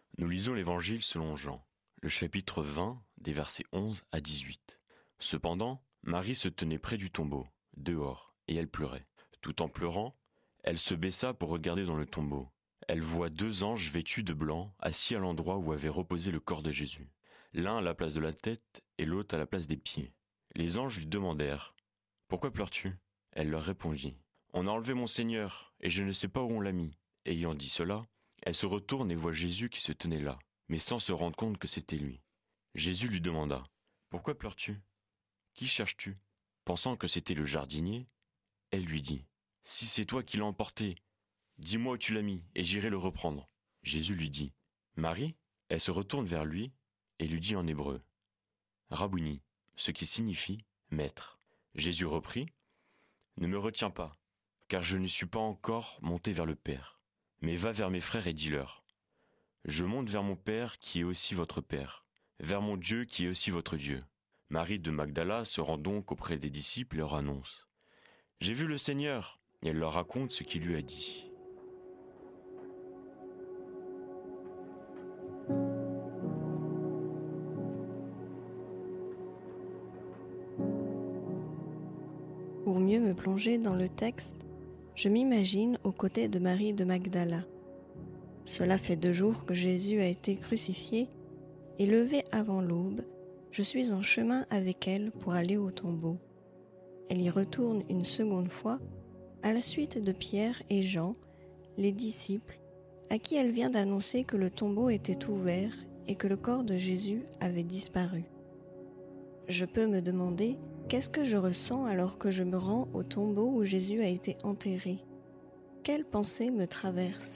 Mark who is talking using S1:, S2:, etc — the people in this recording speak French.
S1: Nous lisons l'Évangile selon Jean, le chapitre 20, des versets 11 à 18. Cependant, Marie se tenait près du tombeau, dehors, et elle pleurait. Tout en pleurant, elle se baissa pour regarder dans le tombeau. Elle voit deux anges vêtus de blanc, assis à l'endroit où avait reposé le corps de Jésus. L'un à la place de la tête et l'autre à la place des pieds. Les anges lui demandèrent « Pourquoi pleures-tu » Elle leur répondit « On a enlevé mon Seigneur, et je ne sais pas où on l'a mis. » Ayant dit cela, elle se retourne et voit Jésus qui se tenait là, mais sans se rendre compte que c'était lui. Jésus lui demanda « Pourquoi pleures-tu ? Qui cherches-tu » Pensant que c'était le jardinier, elle lui dit « Si c'est toi qui l'as emporté, dis-moi où tu l'as mis, et j'irai le reprendre. » Jésus lui dit « Marie ?» Elle se retourne vers lui et lui dit en hébreu « Rabouni », ce qui signifie « maître ». Jésus reprit « Ne me retiens pas, car je ne suis pas encore monté vers le Père. Mais va vers mes frères et dis-leur. Je monte vers mon Père qui est aussi votre Père, vers mon Dieu qui est aussi votre Dieu. » Marie de Magdala se rend donc auprès des disciples et leur annonce « J'ai vu le Seigneur !» et elle leur raconte ce qu'il lui a dit.
S2: Pour mieux me plonger dans le texte, je m'imagine aux côtés de Marie de Magdala. Cela fait 2 jours que Jésus a été crucifié, et levé avant l'aube, je suis en chemin avec elle pour aller au tombeau. Elle y retourne une seconde fois, à la suite de Pierre et Jean, les disciples, à qui elle vient d'annoncer que le tombeau était ouvert et que le corps de Jésus avait disparu. Je peux me demander qu'est-ce que je ressens alors que je me rends au tombeau où Jésus a été enterré. Quelle pensée me traverse ?